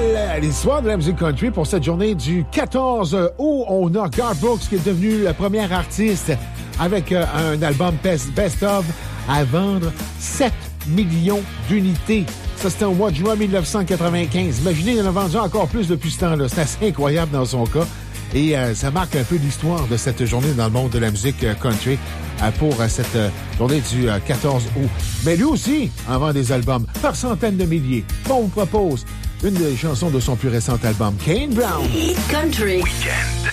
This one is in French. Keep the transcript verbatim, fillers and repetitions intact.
L'histoire de la musique country pour cette journée du quatorze août. On a Garth Brooks qui est devenu le premier artiste avec euh, un album Best, Best of à vendre sept millions d'unités. Ça, c'était au mois de juin mille neuf cent quatre-vingt-quinze. Imaginez, il en a vendu encore plus depuis ce temps-là. C'est assez incroyable dans son cas. Et euh, ça marque un peu l'histoire de cette journée dans le monde de la musique euh, country euh, pour euh, cette euh, journée du euh, quatorze août. Mais lui aussi en vend des albums par centaines de milliers. Bon, on vous propose une des chansons de son plus récent album, Kane Brown. Country. Weekend.